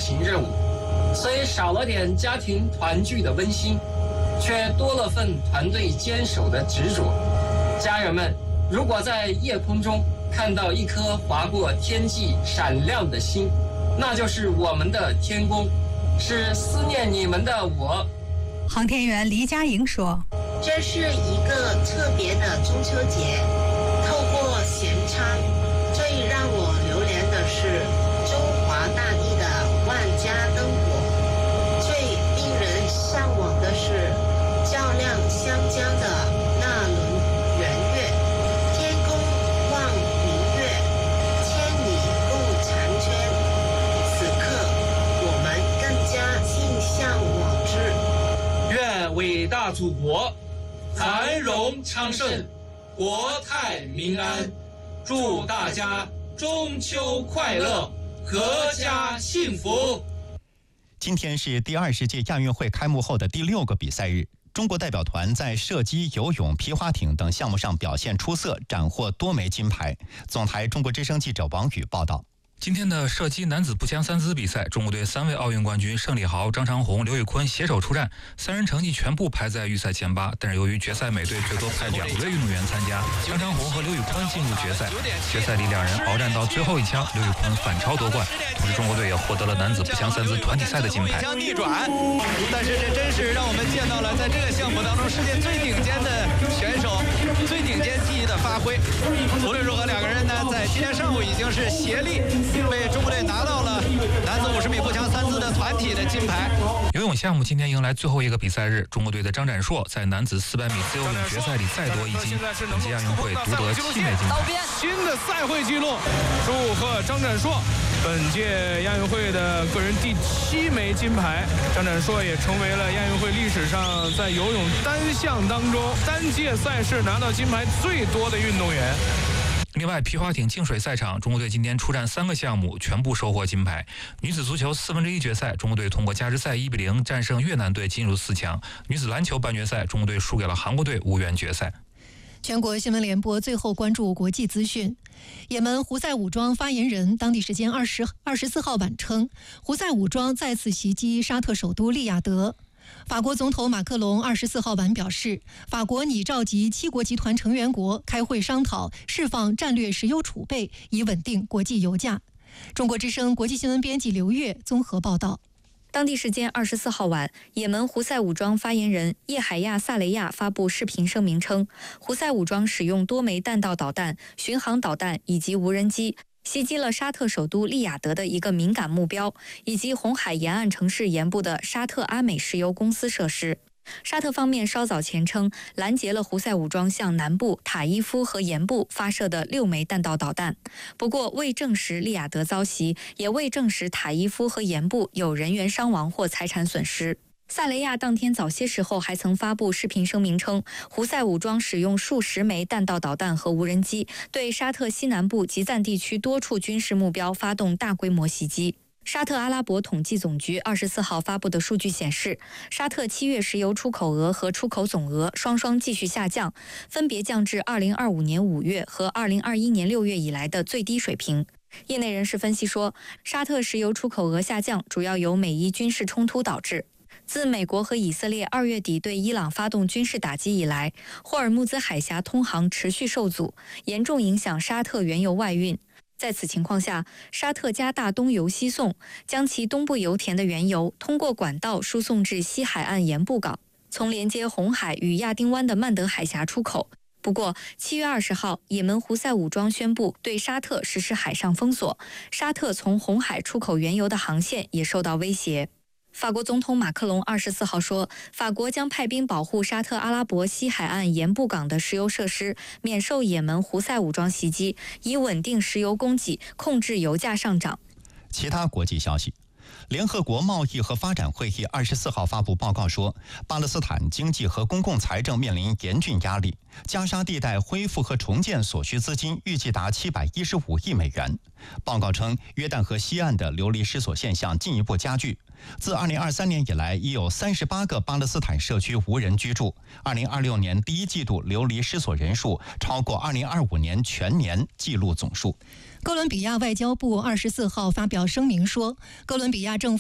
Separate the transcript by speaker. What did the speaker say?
Speaker 1: 行任务，虽少了点家庭团聚的温馨，却多了份团队坚守的执着。家人们，如果在夜空中看到一颗划过天际闪亮的星，那就是我们的天宫，是思念你们的我。
Speaker 2: 航天员黎佳莹说：“
Speaker 3: 这是一个特别的中秋节，透过弦插，最让我流连的是中华大地的万家灯火，最令人向往的是较量湘江的那轮圆月。天公望明月，千里共婵娟。此刻，我们更加心向往之。
Speaker 1: 愿伟大祖国繁荣昌盛，国泰民安。祝大家中秋快乐，阖家幸福。”
Speaker 4: 今天是第20届亚运会开幕后的第6个比赛日，中国代表团在射击、游泳、皮划艇等项目上表现出色，斩获多枚金牌。总台中国之声记者王宇报道。
Speaker 5: 今天的射击男子步枪3姿比赛，中国队3位奥运冠军盛礼豪、张长虹、刘宇坤携手出战，3人成绩全部排在预赛前8，但是由于决赛每队最多派2位运动员参加，张长虹和刘宇坤进入决赛。决赛里2人鏖战到最后一枪，刘宇坤反超夺冠，同时中国队也获得了男子步枪3姿团体赛的金牌。
Speaker 6: 逆转，但是这真是让我们见到了在这个项目当中世界最顶尖的选手，最顶尖技艺的发挥。无论如何，2个人呢在今天上午已经是协力为中国队拿到了男子50米步枪3姿的团体的金牌。
Speaker 5: 游泳项目今天迎来最后一个比赛日，中国队的张展硕在男子400米自由泳决赛里再夺1金，本届亚运会独得7枚金牌。
Speaker 7: 新的赛会纪录，祝贺张展硕，本届亚运会的个人第7枚金牌。张展硕也成为了亚运会历史上在游泳单项当中单届赛事拿到金牌最多的运动员。
Speaker 5: 另外，皮划艇净水赛场，中国队今天出战3个项目，全部收获金牌。女子足球1/4决赛，中国队通过加时赛1-0战胜越南队，进入4强。女子篮球半决赛，中国队输给了韩国队，无缘决赛。
Speaker 2: 全国新闻联播最后关注国际资讯。也门胡塞武装发言人当地时间24号晚称，胡塞武装再次袭击沙特首都利雅得。法国总统马克龙24号晚表示，法国拟召集7国集团成员国开会商讨释放战略石油储备，以稳定国际油价。中国之声国际新闻编辑刘月综合报道。
Speaker 8: 当地时间24号晚，也门胡塞武装发言人叶海亚·萨雷亚发布视频声明称，胡塞武装使用多枚弹道导弹、巡航导弹以及无人机袭击了沙特首都利雅得的一个敏感目标，以及红海沿岸城市沿部的沙特阿美石油公司设施。沙特方面稍早前称，拦截了胡塞武装向南部塔伊夫和沿部发射的6枚弹道导弹，不过未证实利雅得遭袭，也未证实塔伊夫和沿部有人员伤亡或财产损失。萨雷亚当天早些时候还曾发布视频声明称，胡塞武装使用数十枚弹道导弹和无人机，对沙特西南部集赞地区多处军事目标发动大规模袭击。沙特阿拉伯统计总局24号发布的数据显示，沙特7月石油出口额和出口总额双双继续下降，分别降至2025年5月和2021年6月以来的最低水平。业内人士分析说，沙特石油出口额下降主要由美伊军事冲突导致。自美国和以色列2月底对伊朗发动军事打击以来，霍尔木兹海峡通航持续受阻，严重影响沙特原油外运。在此情况下，沙特加大东油西送，将其东部油田的原油通过管道输送至西海岸沿布港，从连接红海与亚丁湾的曼德海峡出口。不过7月20号，也门胡塞武装宣布对沙特实施海上封锁，沙特从红海出口原油的航线也受到威胁。法国总统马克龙24号说，法国将派兵保护沙特阿拉伯西海岸沿布港的石油设施，免受也门胡塞武装袭击，以稳定石油供给，控制油价上涨。
Speaker 4: 其他国际消息，联合国贸易和发展会议24号发布报告说，巴勒斯坦经济和公共财政面临严峻压力，加沙地带恢复和重建所需资金预计达715亿美元。报告称，约旦河西岸的流离失所现象进一步加剧。自2023年以来，已有38个巴勒斯坦社区无人居住。2026年第1季度流离失所人数超过2025年全年纪录总数。
Speaker 2: 哥伦比亚外交部24号发表声明说，哥伦比亚政府